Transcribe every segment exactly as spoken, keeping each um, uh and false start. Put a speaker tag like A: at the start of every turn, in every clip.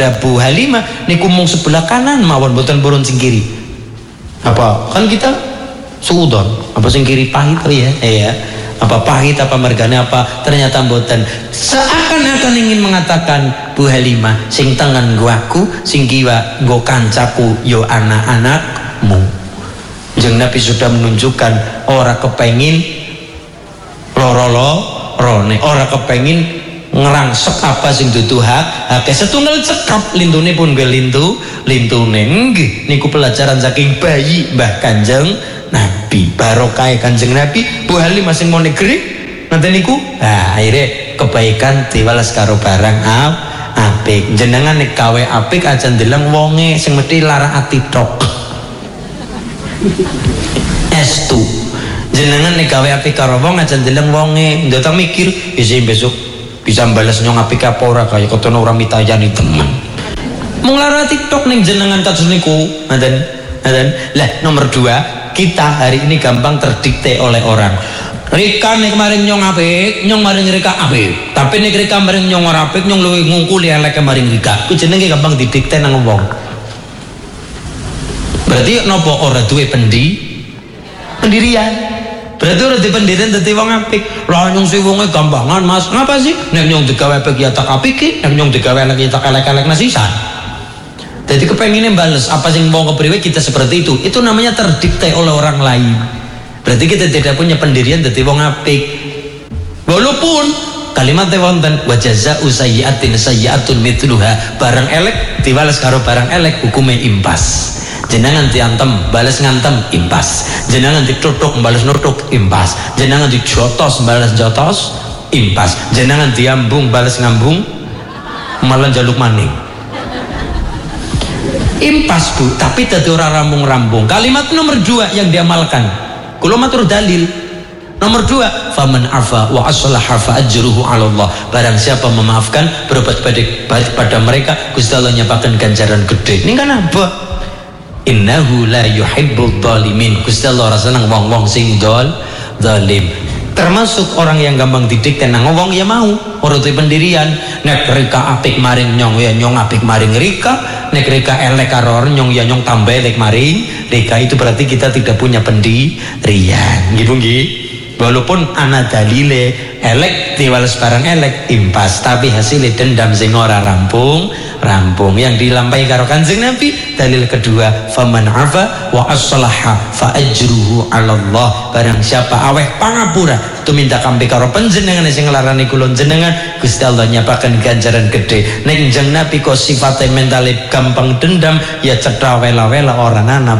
A: kepada Bu Halimah niku mung sebelah kanan mawon boten purun sing kiri. Apa kan kita suudon apa sing kiri pahit oh ya iya apa pahit apa mergane apa ternyata mboten. Seakan-akan ingin mengatakan Bu Halimah sing tengen nggo aku sing kiwa nggo kancaku yo anak-anakmu. Jeung Nabi sudah menunjukkan ora kepengin loro-loro rone ora kepengin ngerangsek apa sing dudu hak akeh setunggal cekap lintune pun nggih lintu lintune nggih niku pelajaran saking bayi Mbah Kanjeng Nabi barokah Kanjeng Nabi Bu Halimah sing mau negeri nanti niku nah akhirnya kebaikan diwales karo barang ap apik jenengan nek gawe apik aja ndeleng wonge sing mesti lara ati tok estu jenengan nek gawe apik karo wong aja ndeleng wonge ndak mikir isi besok bisa balas nyong apik apa ora kaya kotono ora mitayani teman mung lara TikTok ning jenengan kados niku ngoten ngoten lah nomor dua kita hari ini gampang terdikte oleh orang. Rika nek maring nyong apik, nyong maring Rika apik. Tapi nek Rika maring nyong ora apik, nyong luwih ngungkuli eleke maring Rika. Ku jenenge gampang didikte nang wong. Berarti napa ora duwe pendi? Pendirian. Berarti ora duwe pendirian dadi wong apik. Lah nyong si wonge gampangan, Mas. Ngapa sih? Nek nyong digawe apik ya tak apik, nek nyong digawe elek ya tak elek-elek nasisan. Jadi kepenginnya bales apa sing mau kepriwe kita seperti itu. Itu namanya terdikte oleh orang lain. Berarti kita tidak punya pendirian dadi wong apik. Walaupun kalimat wonten wa jazaa'u sayyi'atin sayyi'atun mithluha barang elek diwales karo barang elek hukume impas. Jenengan diantem balas ngantem impas. Jenengan ditutuk balas nutuk impas. Jenengan dijotos balas jotos impas. Jenengan diambung balas ngambung malah jaluk maning. Impas Bu, tapi dadi ora rambung-rambung. Kalimat nomor dua yang diamalkan. Kula matur dalil. Nomor dua, faman afa wa aslaha fa ajruhu 'ala Allah. Barang siapa memaafkan, berbuat baik pada mereka, Gusti Allah nyapaken ganjaran gede. Ini kan apa? Innahu la yuhibbul dzalimin. Gusti Allah ora seneng wong-wong sing dzal zalim. Termasuk orang yang gampang didikte nang wong ya mau ora duwe pendirian. Nek Rika apik maring nyong ya nyong apik maring Rika, nek Rika elek karo nyong ya nyong tambah elek maring Rika. Itu berarti kita tidak punya pendirian. Gitu nggih. Walaupun ana dalile elek diwales barang elek impas, tapi hasilnya dendam sing ora rampung rampung yang dilampahi karo Kanjeng Nabi. Dalil kedua, faman afa wa aslaha fa ajruhu 'ala Allah. Barang siapa aweh pangapura tumindak kampe karo panjenengan sing nglarani kula jenengan, Gusti Allah nyapaken ganjaran gede. Nek Kanjeng Nabi kok sifate mentale gampang dendam ya cetha wela-wela ora ana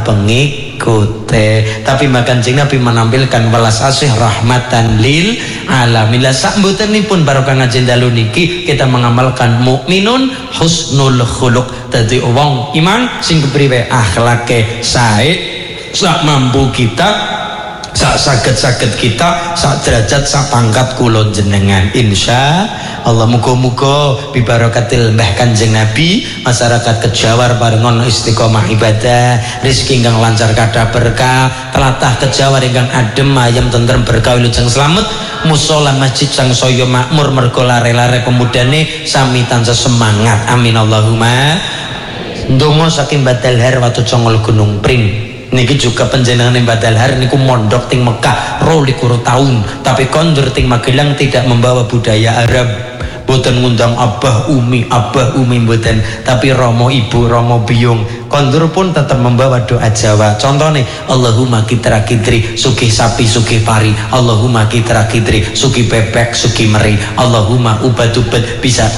A: pengikute. Tapi Kanjeng Nabi menampilkan welas asih rahmatan lil alamin. Lah sak mbotenipun barokah ngaji dalu niki kita mengamalkan mukminun husnul khuluq. Dadi wong iman sing kepriwe akhlake sae sak mampu kita sak saged-saged kita sak derajat sak pangkat kula jenengan insya Allah. Muga-muga bibarakatil Mbah Kanjeng Nabi masyarakat Kejawar barengon istiqomah ibadah, rezeki ingkang lancar kathah berkah, tlatah Kejawar ingkang adem ayem tentrem berkah wilujeng slamet, musala masjid sang saya makmur mergo lare-lare pemudane sami tansah semangat. Amin Allahumma. Ndonga saking Badalhar watu Congol Gunung Pring. Niki juga panjenengan Badalhar niku mondok ting Mekah rolikur tahun, tapi kondur ting Magelang tidak membawa budaya Arab. Boten ngundang abah umi abah umi boten, tapi romo ibu romo biung. Kondur pun tetap membawa doa Jawa. Contohnya Allahumma kitra kitri sugih sapi sugih pari, Allahumma kitra kitri sugih bebek sugih meri, Allahumma ubat-ubat bisa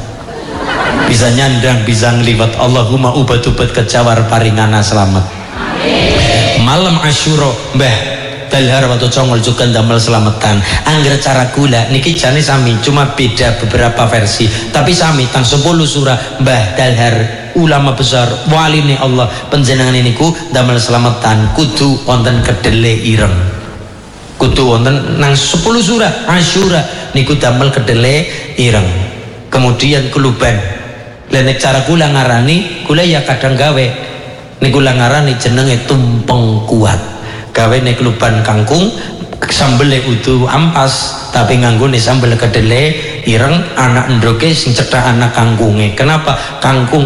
A: bisa nyandang bisa ngliwat, Allahumma ubat-ubat Kejawar paringana selamat. Malam Asyura Mbah Dalhar watu Congol juga damel selamatan. Angger cara gula niki jane sami, cuma beda beberapa versi, tapi sami tang sepuluh surah. Mbah Dalhar ulama besar waline Allah panjenengan niku damel selamatan kudu wonten kedele ireng, kudu wonten nang sepuluh surah Asyura niku damel kedele ireng. Kemudian kuluban nek cara kula ngarani kula ya kadang gawe niku kula ngarani jenenge tumpeng kuat. Gawe nek luban kangkung sambele utuh ampas, tapi nganggone sambel kedele ireng anak ndroke sing cethak anak kangkunge. Kenapa? Kangkung